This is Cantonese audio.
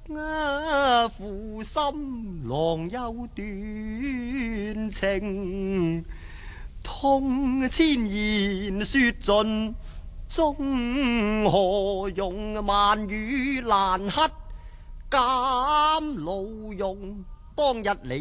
負心郎有斷情，痛千言說盡，終何用？萬語難克，減老用。當日你